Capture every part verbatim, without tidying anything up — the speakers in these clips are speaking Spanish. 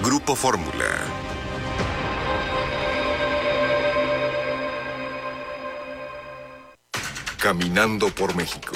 Grupo Fórmula. Caminando por México.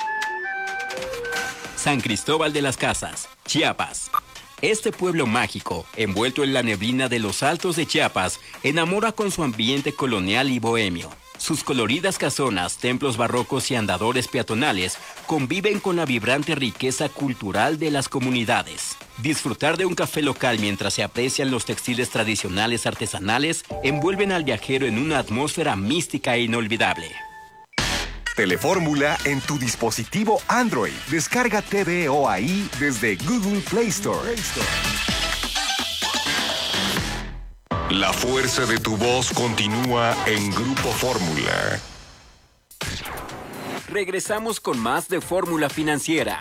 San Cristóbal de las Casas, Chiapas. Este pueblo mágico, envuelto en la neblina de los Altos de Chiapas, enamora con su ambiente colonial y bohemio. Sus coloridas casonas, templos barrocos y andadores peatonales conviven con la vibrante riqueza cultural de las comunidades. Disfrutar de un café local mientras se aprecian los textiles tradicionales artesanales envuelven al viajero en una atmósfera mística e inolvidable. Telefórmula en tu dispositivo Android. Descarga T V O ahí desde Google Play Store. La fuerza de tu voz continúa en Grupo Fórmula. Regresamos con más de Fórmula Financiera.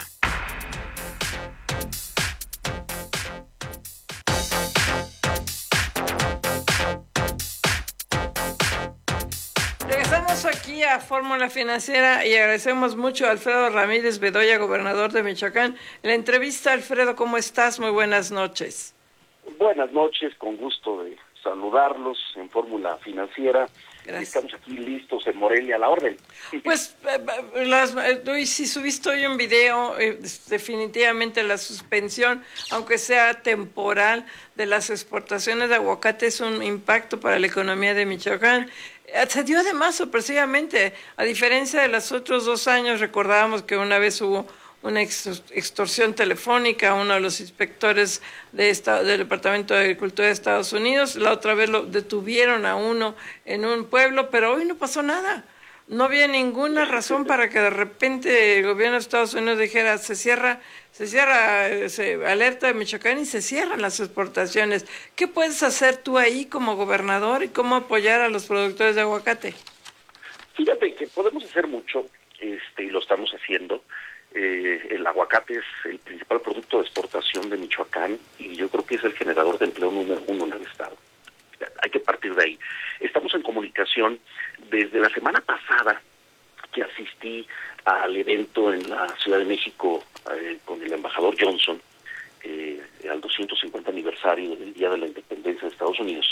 Regresamos aquí a Fórmula Financiera y agradecemos mucho a Alfredo Ramírez Bedoya, gobernador de Michoacán. La entrevista, Alfredo, ¿cómo estás? Muy buenas noches. Buenas noches, con gusto de saludarlos en Fórmula Financiera. Gracias. Estamos aquí listos en Morelia a la orden. Pues eh, las, eh, si subiste hoy un video, eh, definitivamente la suspensión, aunque sea temporal, de las exportaciones de aguacate es un impacto para la economía de Michoacán. Eh, se dio además sorpresivamente, a diferencia de los otros dos años, recordábamos que una vez hubo una extorsión telefónica a uno de los inspectores de esta, del Departamento de Agricultura de Estados Unidos. La otra vez lo detuvieron a uno en un pueblo, pero hoy no pasó nada. No había ninguna razón para que de repente el gobierno de Estados Unidos dijera se cierra, se cierra, se alerta de Michoacán y se cierran las exportaciones. ¿Qué puedes hacer tú ahí como gobernador y cómo apoyar a los productores de aguacate? Fíjate que podemos hacer mucho, este, y lo estamos haciendo. Eh, el aguacate es el principal producto de exportación de Michoacán y yo creo que es el generador de empleo número uno en el estado. Hay que partir de ahí. Estamos en comunicación desde la semana pasada que asistí al evento en la Ciudad de México eh, con el embajador Johnson, eh, al doscientos cincuenta aniversario del Día de la Independencia de Estados Unidos.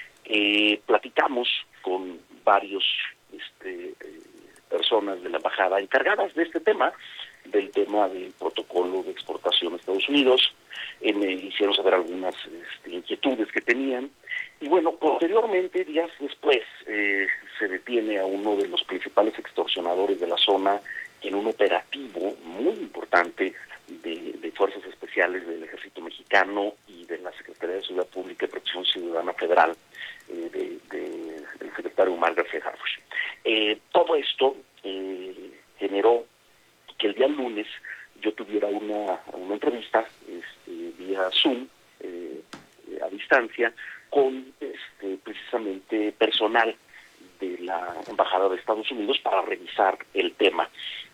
Eh, platicamos con varios este, eh, personas de la embajada encargadas de este tema, del tema del protocolo de exportación a Estados Unidos. Eh, me hicieron saber algunas este, inquietudes que tenían. Y bueno, posteriormente, días después, eh, se detiene a uno de los principales extorsionadores de la zona en un operativo muy importante de, de Fuerzas Especiales del Ejército Mexicano y de la Secretaría de Seguridad Pública y Protección Ciudadana Federal, eh, de, de, del secretario Omar García Harfuch. Eh, todo esto eh, generó que el día lunes yo tuviera una, una entrevista este, vía Zoom, eh, a distancia, con este, precisamente personal de la Embajada de Estados Unidos para revisar el tema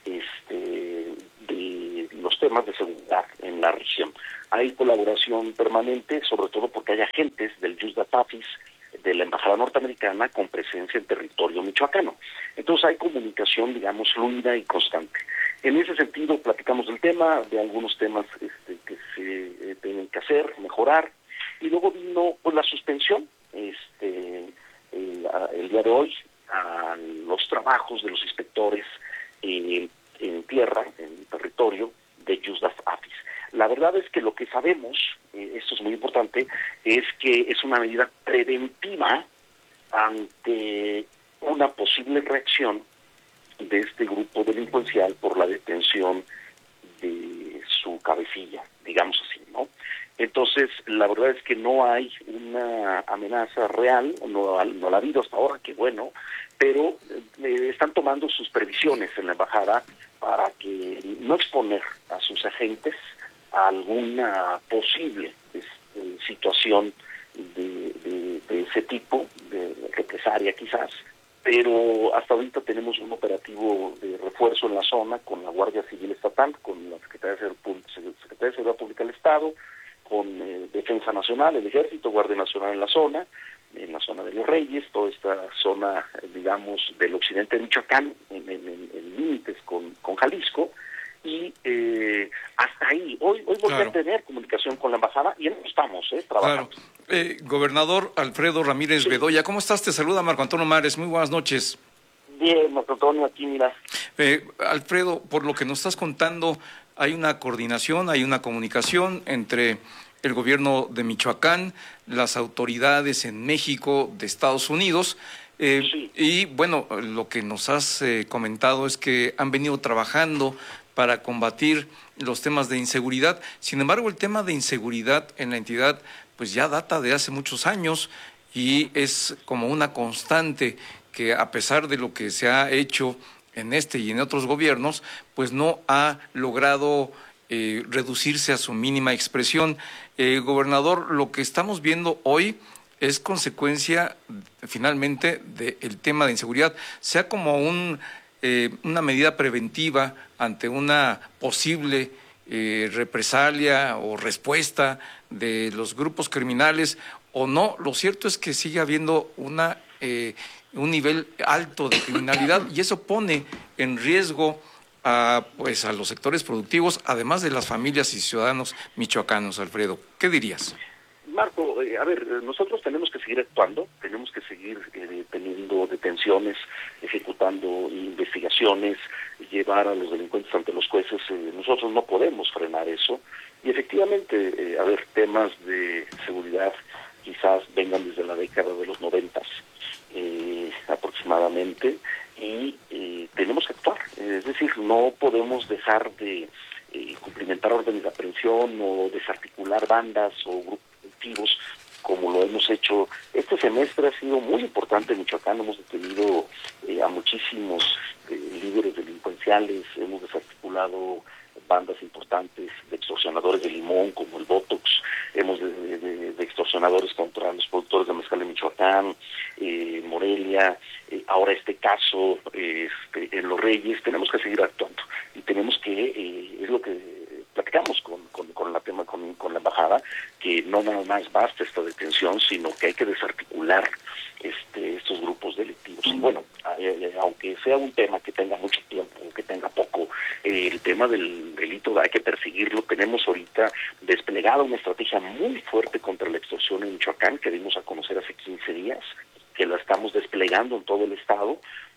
este, de los temas de seguridad en la región. Hay colaboración permanente, sobre todo porque hay agentes del Yusdatafis, de la Embajada Norteamericana, con presencia en territorio michoacano. Entonces hay comunicación, digamos, fluida y constante. En ese sentido, platicamos del tema, de algunos temas este, que se eh, tienen que hacer, mejorar, y luego vino pues la suspensión, este, el, el día de hoy, a los trabajos de los inspectores eh, en tierra, en territorio de Yusdatafis. La verdad es que lo que sabemos, eh, esto es muy importante, es que es una medida preventiva ante una posible reacción de este grupo delincuencial por la detención de su cabecilla, digamos así, ¿no? Entonces, la verdad es que no hay una amenaza real, no, no la ha habido hasta ahora, que bueno, pero eh, están tomando sus previsiones en la embajada para que no exponer a sus agentes a alguna posible este, situación de, de, de ese tipo, de represalia quizás, pero hasta ahorita tenemos un operativo de refuerzo en la zona con la Guardia Civil Estatal, con la Secretaría de Seguridad Pública, Secretaría de Seguridad Pública del Estado, con eh, Defensa Nacional, el Ejército, Guardia Nacional en la zona, en la zona de Los Reyes, toda esta zona, digamos, del occidente de Michoacán, en, en, en límites con, con Jalisco, y eh, hasta ahí, hoy hoy volví Claro. a tener comunicación con la embajada y en eso estamos, eh, trabajando. Claro. Eh, gobernador Alfredo Ramírez Sí. Bedoya, ¿cómo estás? Te saluda Marco Antonio Mares, muy buenas noches. Bien, Marco Antonio, aquí mira. Eh, Alfredo, por lo que nos estás contando, hay una coordinación, hay una comunicación entre el gobierno de Michoacán, las autoridades en México, de Estados Unidos, eh, Sí. y bueno, lo que nos has eh, comentado es que han venido trabajando para combatir los temas de inseguridad. Sin embargo, el tema de inseguridad en la entidad pues ya data de hace muchos años y es como una constante que, a pesar de lo que se ha hecho en este y en otros gobiernos, pues no ha logrado eh, reducirse a su mínima expresión. Eh, gobernador, lo que estamos viendo hoy es consecuencia finalmente del tema de inseguridad, sea como un, eh, una medida preventiva ante una posible eh, represalia o respuesta de los grupos criminales o no. Lo cierto es que sigue habiendo una eh, un nivel alto de criminalidad y eso pone en riesgo a, pues, a los sectores productivos, además de las familias y ciudadanos michoacanos. Alfredo, ¿qué dirías? Marco, eh, a ver, eh, nosotros tenemos que seguir actuando, tenemos que seguir eh, teniendo detenciones, ejecutando investigaciones, llevar a los delincuentes ante los jueces. Eh, nosotros no podemos frenar eso. Y efectivamente, eh, a ver, temas de seguridad quizás vengan desde la década de los noventas eh, aproximadamente, y eh, tenemos que actuar. Eh, es decir, no podemos dejar de eh, cumplimentar órdenes de aprehensión o desarticular bandas o grupos delictivos como lo hemos hecho. Este semestre ha sido muy importante en Michoacán, hemos detenido eh, a muchísimos eh, líderes delincuenciales, hemos desarticulado bandas importantes de extorsionadores de limón como el Botox, hemos de, de, de extorsionadores contra los productores de mezcal de Michoacán, eh, Morelia, eh, ahora este caso eh, este, en Los Reyes. Tenemos que seguir actuando y tenemos que, eh, es lo que platicamos con, con, con la tema con, con la embajada, que no nada más basta esta detención, sino que hay que desarticular este, estos grupos delictivos. Y bueno, eh, aunque sea un tema que tenga mucho tiempo, que tenga poco, eh, el tema del delito hay que perseguirlo. Tenemos ahorita desplegada una estrategia muy fuerte contra la extorsión en Michoacán, que dimos a conocer hace quince días, que la estamos desplegando en todo el estado.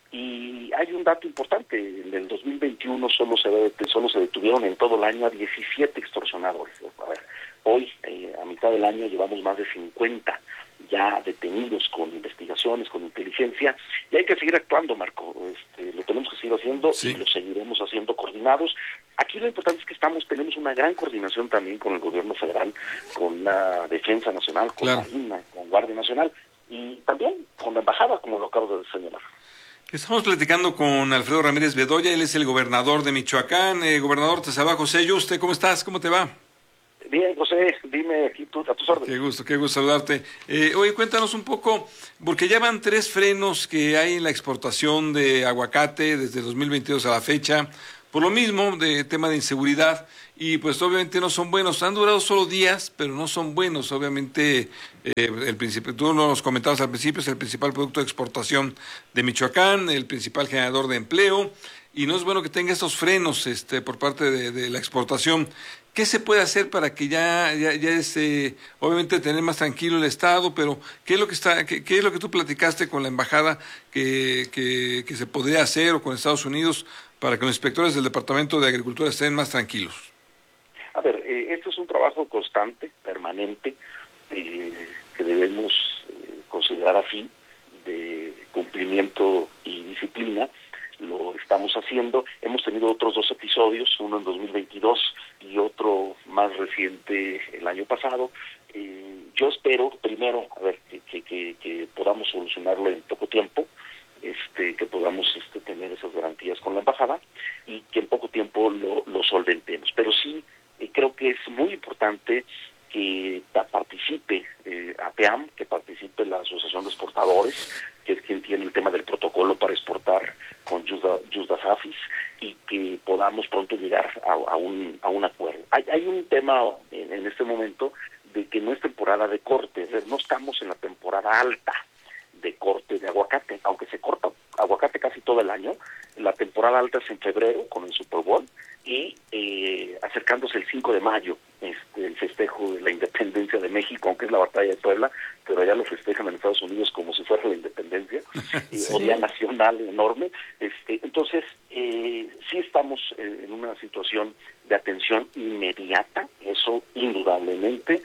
Y hay un dato importante: en el dos mil veintiuno solo se, solo se detuvieron en todo el año a diecisiete extorsionadores. A ver, hoy, eh, a mitad del año, llevamos más de cincuenta ya detenidos con investigaciones, con inteligencia, y hay que seguir actuando, Marco. Este, lo tenemos que seguir haciendo, sí, y lo seguiremos haciendo coordinados. Aquí lo importante es que estamos tenemos una gran coordinación también con el gobierno federal, con la Defensa Nacional, con claro. la Marina, con Guardia Nacional, y también con la Embajada, como lo acabo de señalar. Estamos platicando con Alfredo Ramírez Bedoya, él es el gobernador de Michoacán. Eh, gobernador, te saluda José Yuste, ¿cómo estás? ¿Cómo te va? Bien, José, dime aquí tú, a tus órdenes. Qué gusto, qué gusto saludarte. Eh, oye, cuéntanos un poco, porque ya van tres frenos que hay en la exportación de aguacate desde dos mil veintidós a la fecha, por lo mismo, de tema de inseguridad, y pues obviamente no son buenos. Han durado solo días, pero no son buenos. Obviamente, eh, el principio, tú nos comentabas al principio, es el principal producto de exportación de Michoacán, el principal generador de empleo, y no es bueno que tenga estos frenos este, por parte de, de la exportación. ¿Qué se puede hacer para que ya, ya, ya este, obviamente tener más tranquilo el Estado, pero qué es lo que está, qué, qué es lo que tú platicaste con la embajada que, que, que se podría hacer o con Estados Unidos para que los inspectores del Departamento de Agricultura estén más tranquilos? A ver, eh, esto es un trabajo constante, permanente, eh, que debemos eh, considerar así, de cumplimiento y disciplina. Lo estamos haciendo. Hemos tenido otros dos episodios, uno en dos mil veintidós y otro más reciente el año pasado. Eh, yo espero, primero, a ver, que, que, que, que podamos solucionarlo en poco tiempo, este, que podamos este, tener esas garantías con la embajada y que en poco tiempo lo, lo solventemos. Pero sí, eh, creo que es muy importante que participe eh, APEAM, que participe la Asociación de Exportadores, que es quien tiene el tema del protocolo para exportar con Yusdasafis, y que podamos pronto llegar a, a, un, a un acuerdo. Hay, hay un tema en, en este momento de que no es temporada de corte, es decir, no estamos en la temporada alta de corte de aguacate, aunque se corta aguacate casi todo el año. La temporada alta es en febrero con el Super Bowl, y eh, acercándose el cinco de mayo, este, el festejo de la independencia de México, aunque es la batalla de Puebla, pero allá lo festejan en Estados Unidos como si fuera la independencia, sí. eh, o día nacional enorme. Este, entonces, eh, sí estamos eh, en una situación de atención inmediata, eso indudablemente,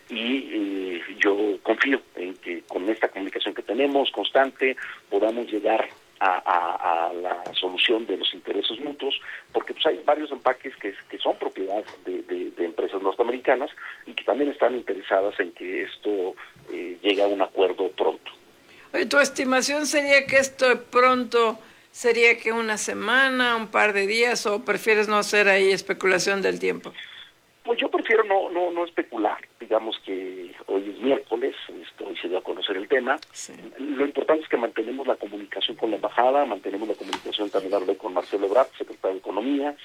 y eh, yo confío en que con esta comunicación que tenemos constante podamos llegar a, a, a la solución de los intereses mutuos, porque pues hay varios empaques que, que son propiedad de, de, de empresas norteamericanas y que también están interesadas en que esto eh, llegue a un acuerdo pronto. Oye, ¿tu estimación sería que esto pronto sería que una semana, un par de días, o prefieres no hacer ahí especulación del tiempo? Pues yo prefiero no no no especular. Digamos que hoy es miércoles, esto, hoy se dio a conocer el tema. Sí. Lo importante es que mantenemos la comunicación con la embajada, mantenemos la comunicación, también hablé con Marcelo Ebrard, secretario de Economía,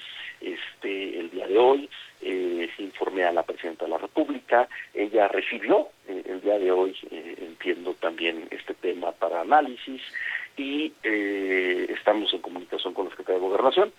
este el día de hoy, eh, informé a la presidenta de la República, ella recibió eh, el día de hoy, eh, entiendo también este tema para análisis, y eh, estamos en comunicación con la Secretaría de Gobernación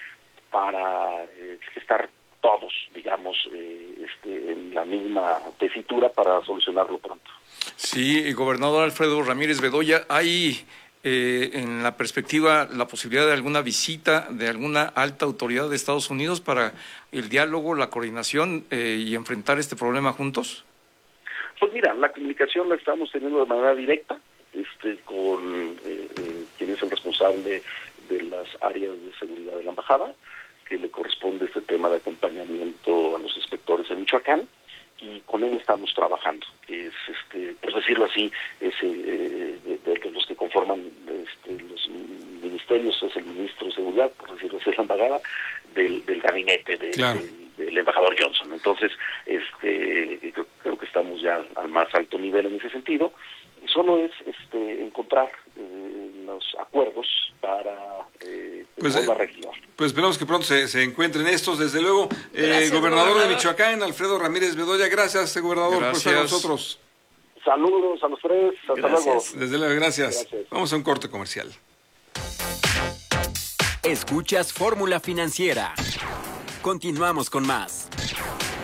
para eh, estar todos, digamos, eh, este, en la misma tesitura para solucionarlo pronto. Sí, gobernador Alfredo Ramírez Bedoya, ¿hay eh, en la perspectiva la posibilidad de alguna visita de alguna alta autoridad de Estados Unidos para el diálogo, la coordinación eh, y enfrentar este problema juntos? Pues mira, la comunicación la estamos teniendo de manera directa este, con eh, eh, quien es el responsable de las áreas de seguridad de la embajada, que le corresponde este tema de acompañamiento a los inspectores en Michoacán, y con él estamos trabajando, que es, este, por decirlo así, es, eh, de, de los que conforman este, los ministerios, es el ministro de Seguridad, por decirlo así, es la embajada, del, del gabinete de, claro. de, del embajador Johnson. Entonces, este, creo, creo que estamos ya al más alto nivel en ese sentido. Solo es este, encontrar eh, los acuerdos para eh, pues, la región. Pues esperamos que pronto se, se encuentren estos. Desde luego, gracias, eh, gobernador, gobernador de Michoacán, Alfredo Ramírez Bedoya, gracias, gobernador, gracias. por estar con nosotros. Saludos a los tres, hasta gracias. luego. Desde luego, gracias. gracias. Vamos a un corte comercial. Escuchas Fórmula Financiera. Continuamos con más.